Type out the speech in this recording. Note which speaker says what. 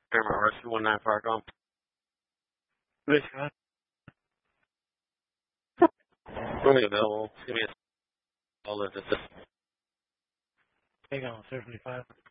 Speaker 1: Paramount RC19 Park on.
Speaker 2: Which one?
Speaker 1: Only available. Give me a call if it's
Speaker 2: Hang on, 75.